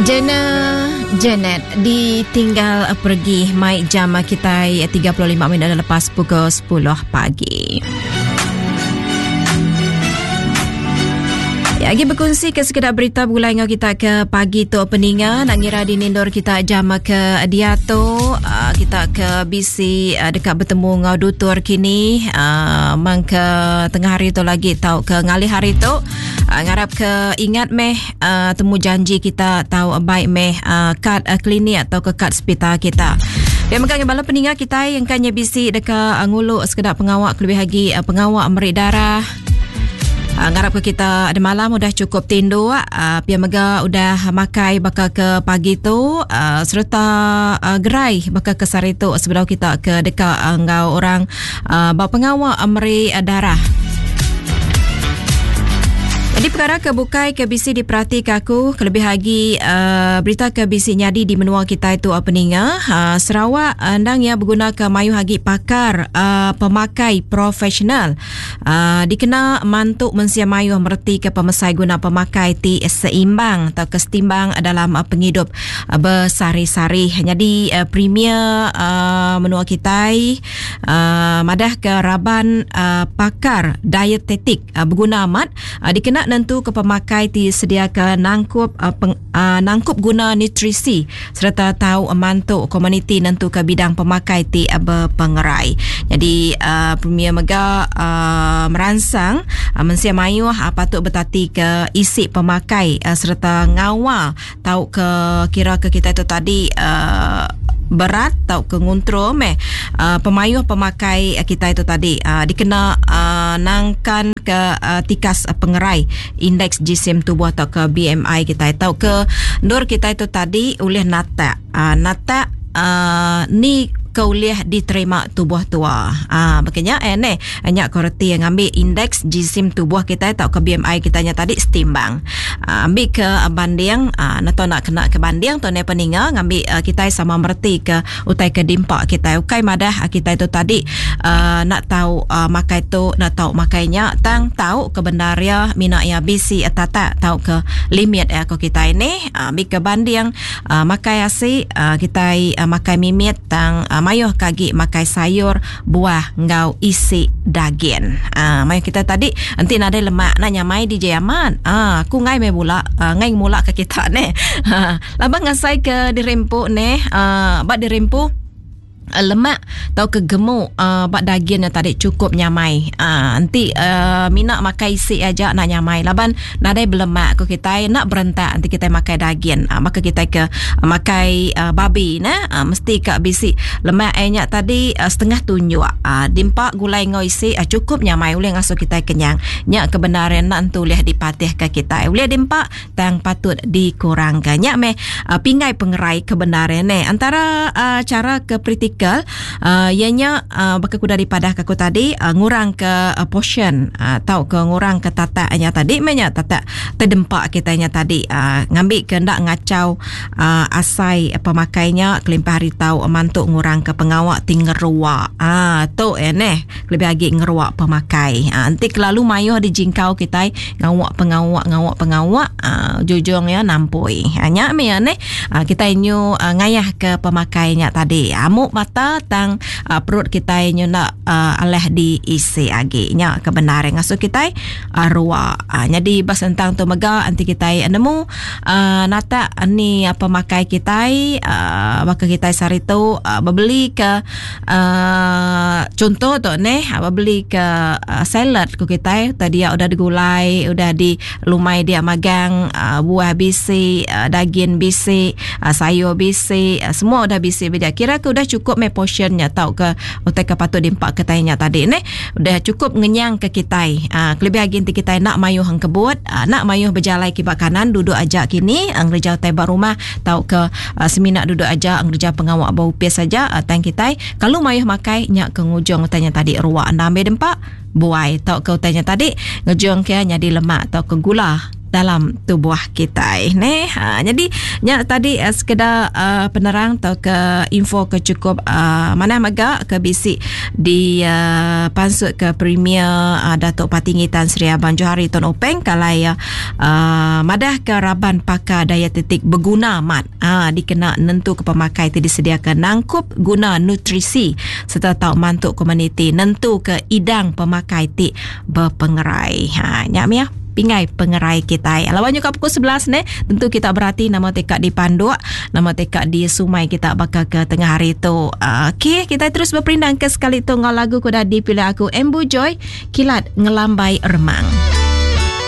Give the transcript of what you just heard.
Janet ditinggal pergi mai jam kita 35 minit lepas pukul 10 pagi. Lagi berkongsi ke sekedar berita bulai ngau kita ke pagi tu peningan nak ngira di nindor kita jam ke dia tu kita ke bisi dekat bertemu ngau dutur kini mang ke tengah hari tu lagi tau ke ngalih hari tu ngarap ke ingat meh temu janji kita tahu baik meh kad klinik atau ke kad hospital kita. Dia megang bala peningan kita yang kan bisi dekat nguluk sekedar pengawak lebih lagi pengawak merik darah. Ngarap ke kita ada malam udah cukup tidur pia mega udah makai bakal ke pagi tu serta gerai bakal ke sari tu sebelum kita ke dekat ngau orang bawa pengawal amri darah. Jadi perkara kebukai ke bisi diperhati kaku kelebih lagi berita ke bisi nyadi di menua kita itu peninga Sarawak andang ya berguna ke mayu hagi pakar pemakai profesional dikena mantuk mensia mayu merti ke pemesai guna pemakai ti seimbang atau kesetimbang dalam penghidup bersari-sari. Jadi premier menua kita madah ke raban pakar dietetik berguna amat dikena nentu ke pemakai disediakan nangkup guna nutrisi serta tahu mantuk komuniti nentu ke bidang pemakai ti berpengerai. Jadi Premier Mega merangsang mensia mayu patut bertati ke isi pemakai serta ngawal tahu ke kira ke kita itu tadi berat atau kenguntro pemayuh pemakai kita itu tadi dikena nangkan ke tikas pengerai indeks jisim tubuh atau ke BMI kita tahu ke nur kita itu tadi oleh nata ni kauliah diterima tubuh tua. Makanya banyak koreti yang ambil indeks jisim tubuh kita atau ke BMI kita nya tadi setimbang. Ambil ke banding atau nak kena ke banding tu ne peninga ngambil kita sama merti ke utai ke dimpak kita. Ukai madah kita itu tadi nak tahu makai tu nak tahu makainya tang tahu kebenaria mina ya bisi tata tahu ke limit ko kita ini ambil ke banding makai asi kita makai mimit tang mayuh kagi makai sayur buah ngau isi daging. Mayuh kita tadi nanti ada lemak nak nyamai di jaman. Aku ngai me mula ngai mula ke kita ne. Labang ngasai ke dirempuk ne bak dirempuk lemak atau ke gemuk bak dagingnya tadi cukup nyamai. Nanti mina makai isi aja nak nyamai. Laban nadai berlemak ko kita nak berentak nanti kita makai daging. Maka kita ke makai babi mesti ke bisi lemak nya tadi setengah tunjuk. Dimpak gulai ngau isi cukup nyamai boleh ngasuh kita kenyang. Nya kebenaran nak tu boleh dipatih ke kita. Boleh dimpak tang patut dikurangkan. Nya pingai pengerai kebenaran antara cara ke ianya bakal kuda daripada aku tadi ngurang ke portion atau ke ngurang ke tatanya tadi tata terdempak kitanya tadi ngambil ke ndak ngacau asai pemakainya kelimpah hari tahu mantuk ngurang ke pengawak tinggeruak tu lebih lagi ngeruak pemakai nanti kelalu mayuh dijingkau kita ngawak pengawak jujung ya nampoi hanya kita inyu ngayah ke pemakainya tadi amuk mata tang perut kita yang nak aleh diisi lagi nya kebenaran ngasuh kita ruak jadi bas tentang tu mega anti kita nemu nata ni pemakai kita maka kita sari tu beli ke contoh tu beli ke salad ku kita tadi udah digulai udah dilumai dia magang buah bisi daging bisi sayur bisi semua udah bisi beda kira ke udah cukup portionnya tahu ke utai ke patut dimpak ke tanya tadi udah cukup ngenyang ke kita lebih lagi nanti kita nak mayuh hang kebut nak mayuh berjalai kibak kanan duduk aja kini ngerja utai bar rumah tahu ke seminak duduk aja ngerja pengawak bau pias saja tang kita kalau mayuh makai nyak ke ngujung tanya tadi ruak anda ambil dempak buai tahu ke utanya tadi ngejong ke nyadi lemak tahu ke gula dalam tubuh kita jadi tadi sekedar penerang atau ke info ke cukup mana maga ke bisik di pansut ke Premier Datuk Patinggi Tan Sri Abang Johari Tun Openg kalai madah ke raban pakar daya titik berguna mat dikena nentu ke pemakai tu disediakan nangkup guna nutrisi serta tau mantuk komuniti nentu ke idang pemakai ti berpengerai nyak ya pingai pengerai kita. Lawan juga pukul 11 ni, tentu kita berhati nama tekak di Panduk, nama tekak di Sumai kita bakal ke tengah hari tu. Okey, kita terus berperindang ke sekali tu ngau lagu kuda dipilih aku Embu Joy, Kilat Ngelambai Remang.